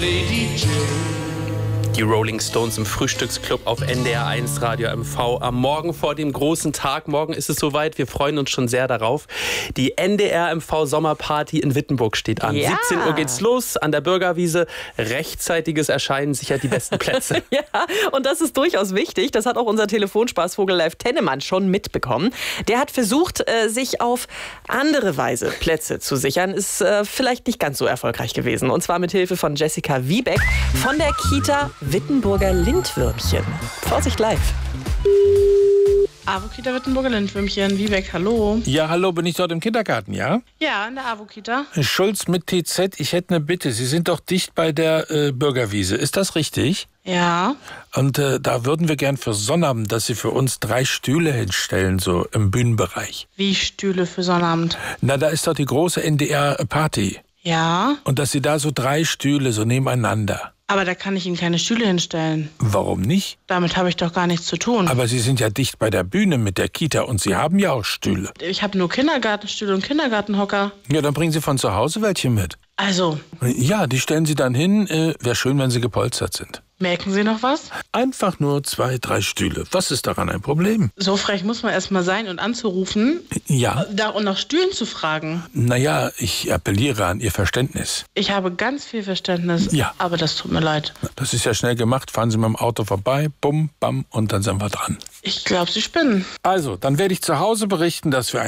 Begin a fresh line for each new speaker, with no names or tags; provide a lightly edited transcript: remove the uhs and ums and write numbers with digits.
Die Rolling Stones im Frühstücksclub auf NDR 1 Radio MV. Am Morgen vor dem großen Tag. Morgen ist es soweit. Wir freuen uns schon sehr darauf. Die NDR MV Sommerparty in Wittenburg steht an.
Ja.
17 Uhr geht's los an der Bürgerwiese. Rechtzeitiges Erscheinen sichert die besten Plätze.
Ja, und das ist durchaus wichtig. Das hat auch unser Telefonspaßvogel Live Tennemann schon mitbekommen. Der hat versucht, sich auf andere Weise Plätze zu sichern. Ist vielleicht nicht ganz so erfolgreich gewesen. Und zwar mit Hilfe von Jessica Wiebeck von der Kita Wittenburger Lindwürmchen. Vorsicht live.
AWO-Kita Wittenburger Lindwürmchen, Wiebeck, hallo.
Ja, hallo, bin ich dort im Kindergarten, ja?
Ja, in der AWO-Kita.
Schulz mit TZ, ich hätte eine Bitte. Sie sind doch dicht bei der Bürgerwiese, ist das richtig?
Ja.
Und da würden wir gern für Sonnabend, dass Sie für uns 3 Stühle hinstellen, so im Bühnenbereich.
Wie Stühle für Sonnabend?
Na, da ist doch die große NDR-Party.
Ja.
Und dass Sie da so 3 Stühle so nebeneinander.
Aber da kann ich Ihnen keine Stühle hinstellen.
Warum nicht?
Damit habe ich doch gar nichts zu tun.
Aber Sie sind ja dicht bei der Bühne mit der Kita und Sie haben ja auch Stühle.
Ich habe nur Kindergartenstühle und Kindergartenhocker.
Ja, dann bringen Sie von zu Hause welche mit.
Also,
Ja, die stellen Sie dann hin. Wäre schön, wenn sie gepolstert sind.
merken Sie noch was?
Einfach nur 2, 3 Stühle. Was ist daran ein Problem?
So frech muss man erst mal sein und anzurufen,
Ja,
da und nach Stühlen zu fragen.
naja, ich appelliere an Ihr Verständnis.
Ich habe ganz viel Verständnis,
Ja.
aber das tut mir leid.
Das ist ja schnell gemacht. Fahren Sie mit dem Auto vorbei, bum, bam, und dann sind wir dran.
Ich glaube, Sie spinnen.
Also, dann werde ich zu Hause berichten, dass wir